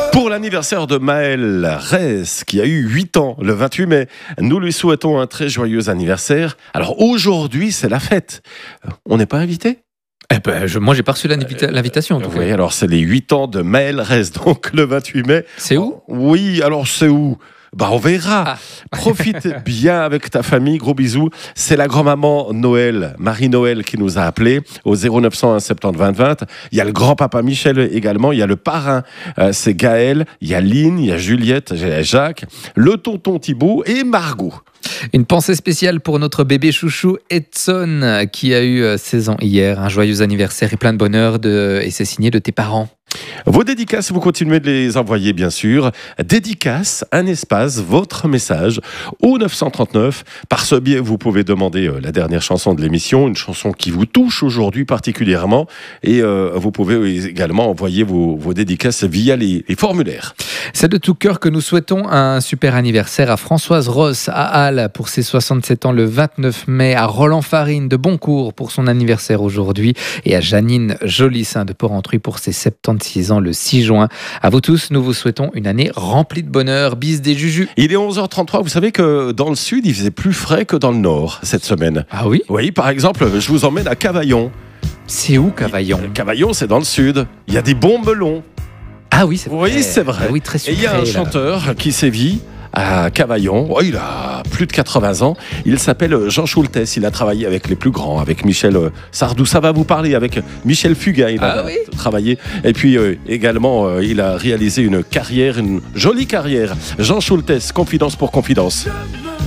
Pour l'anniversaire de Maël Rez, qui a eu 8 ans le 28 mai, nous lui souhaitons un très joyeux anniversaire. Alors aujourd'hui, c'est la fête. On n'est pas invité ? Moi, j'ai pas reçu l'invitation. En tout cas. Oui, alors c'est les 8 ans de Maël Rez, donc le 28 mai. C'est où ? Oui, alors c'est où ? On verra. Profite bien avec ta famille. Gros bisous. C'est la grand-maman Noël, Marie-Noël, qui nous a appelés au 0901 70 20 20. Il y a le grand-papa Michel également. Il y a le parrain, c'est Gaël. Il y a Lynn, il y a Juliette, il y a Jacques, le tonton Thibault et Margot. Une pensée spéciale pour notre bébé chouchou Edson qui a eu 16 ans hier. Un joyeux anniversaire et plein de bonheur et c'est signé de tes parents. Vos dédicaces, vous continuez de les envoyer bien sûr. Dédicace, un espace, votre message au 939. Par ce biais, vous pouvez demander la dernière chanson de l'émission, une chanson qui vous touche aujourd'hui particulièrement. Et vous pouvez également envoyer vos dédicaces via les formulaires. C'est de tout cœur que nous souhaitons un super anniversaire à Françoise Ross à Halle pour ses 67 ans le 29 mai, à Roland Farine de Boncourt pour son anniversaire aujourd'hui et à Janine Jolissin de Porrentruy pour ses 76 ans le 6 juin. À vous tous, nous vous souhaitons une année remplie de bonheur. Bis des Jujus. Il est 11h33. Vous savez que dans le sud, il faisait plus frais que dans le nord cette semaine. Ah oui ? Oui, par exemple, je vous emmène à Cavaillon. C'est où Cavaillon ? Cavaillon, c'est dans le sud. Il y a des bons melons. Ah oui, c'est vrai. Oui, c'est vrai. Ah oui, très sucré, et il y a un chanteur qui sévit à Cavaillon. Oh, il a plus de 80 ans. Il s'appelle Jean Schultes. Il a travaillé avec les plus grands, avec Michel Sardou. Ça va vous parler avec Michel Fugain. Il a travaillé. Et puis également, il a réalisé une jolie carrière. Jean Schultes, confidence pour confidence.